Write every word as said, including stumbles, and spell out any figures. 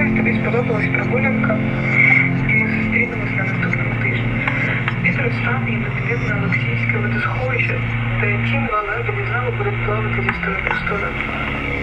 сподіваюся, тобі сподобалась прогулянка. І ми зустрінемось на наступному тижні. Тобі представ їм підвідне Олексійське водосховище, де ті два лебеді знову будуть плавати зі сторони в сторону.